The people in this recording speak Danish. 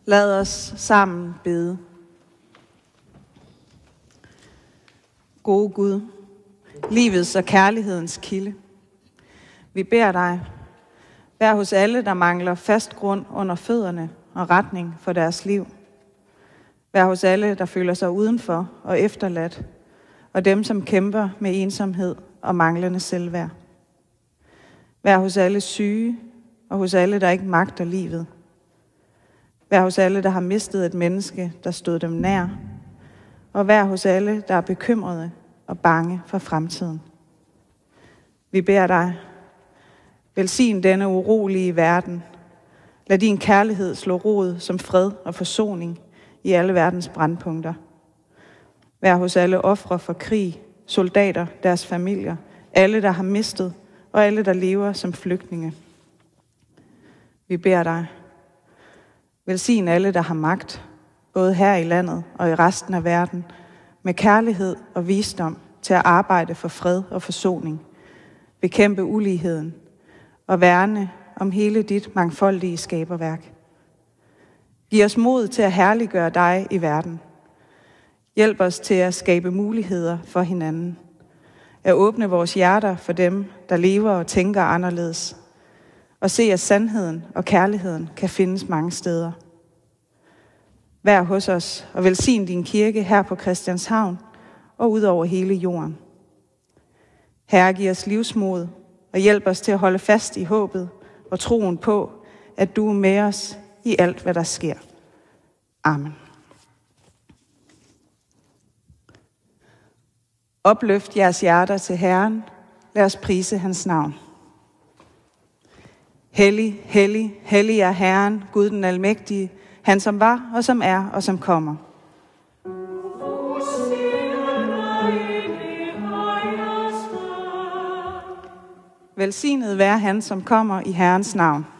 Lad os sammen bede. Gode Gud, livets og kærlighedens kilde. Vi beder dig, vær hos alle, der mangler fast grund under fødderne og retning for deres liv. Vær hos alle, der føler sig udenfor og efterladt, og dem, som kæmper med ensomhed og manglende selvværd. Vær hos alle syge og hos alle, der ikke magter livet. Vær hos alle, der har mistet et menneske, der stod dem nær. Og vær hos alle, der er bekymrede og bange for fremtiden. Vi beder dig, velsign denne urolige verden. Lad din kærlighed slå rod som fred og forsoning i alle verdens brandpunkter. Vær hos alle ofre for krig, soldater, deres familier, alle, der har mistet, og alle, der lever som flygtninge. Vi beder dig, velsign alle, der har magt, både her i landet og i resten af verden, med kærlighed og visdom til at arbejde for fred og forsoning, bekæmpe uligheden og værne om hele dit mangfoldige skaberværk. Giv os mod til at herliggøre dig i verden. Hjælp os til at skabe muligheder for hinanden. At åbne vores hjerter for dem, der lever og tænker anderledes. Og se, at sandheden og kærligheden kan findes mange steder. Vær hos os og velsign din kirke her på Christianshavn og ud over hele jorden. Herre, giv os livsmod og hjælp os til at holde fast i håbet og troen på, at du er med os i alt, hvad der sker. Amen. Opløft jeres hjerter til Herren. Lad os prise hans navn. Hellig, hellig, hellig er Herren, Gud den almægtige, han som var og som er og som kommer. Velsignet være han, som kommer i Herrens navn.